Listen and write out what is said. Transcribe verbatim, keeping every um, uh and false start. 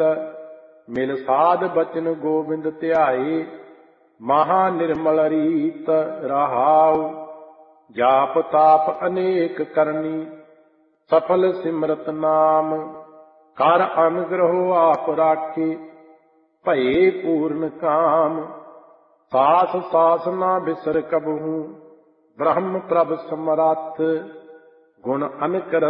ਰੀਤ। ਮਿਲ ਸਾਧ ਬਚਨ ਗੋਬਿੰਦ ਧਿਆਏ, ਮਹਾ ਨਿਰਮਲ ਰੀਤ। ਰਹਾਉ ਜਾਪ ਤਾਪ ਅਨੇਕ ਕਰਨੀ, ਸਫਲ ਸਿਮਰਤ ਨਾਮ। ਕਰ ਅਨੁਗ੍ਰਹੁ ਆਪ ਰਾਖੇ, ਭਏ ਪੂਰਨ ਕਾਮ। ਸਾਸ ਸਾਸ ਨਾ ਬਿਸਰ ਕਬਹੂ, ਬ੍ਰਹਮ ਪ੍ਰਭ ਸਮਰੱਥ। ਗੁਣ ਅਨਕ